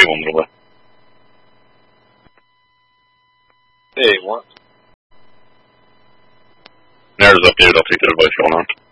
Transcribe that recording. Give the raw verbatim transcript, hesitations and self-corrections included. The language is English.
området. Hey, what? När du satt ljud, tyckte du var ifrån honom.